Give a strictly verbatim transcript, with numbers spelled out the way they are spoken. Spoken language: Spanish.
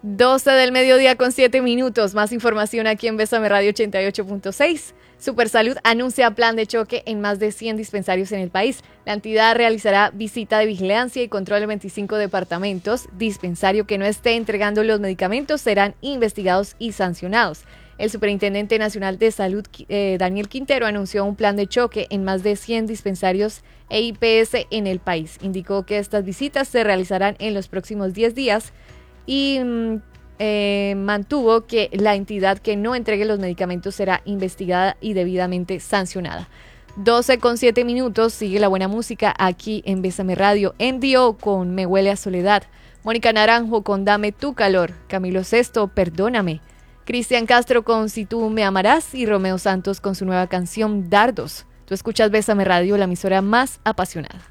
doce del mediodía con siete minutos. Más información aquí en Bésame Radio ochenta y ocho punto seis. Supersalud anuncia plan de choque en más de cien dispensarios en el país. La entidad realizará visita de vigilancia y control en veinticinco departamentos. Dispensario que no esté entregando los medicamentos serán investigados y sancionados. El Superintendente Nacional de Salud, eh, Daniel Quintero, anunció un plan de choque en más de cien dispensarios e I P S en el país. Indicó que estas visitas se realizarán en los próximos diez días y eh, mantuvo que la entidad que no entregue los medicamentos será investigada y debidamente sancionada. doce con siete minutos, sigue la buena música aquí en Bésame Radio. N D O con Me Huele a Soledad, Mónica Naranjo con Dame Tu Calor, Camilo Sesto, Perdóname, Cristian Castro con Si Tú Me Amarás y Romeo Santos con su nueva canción Dardos. Tú escuchas Bésame Radio, la emisora más apasionada.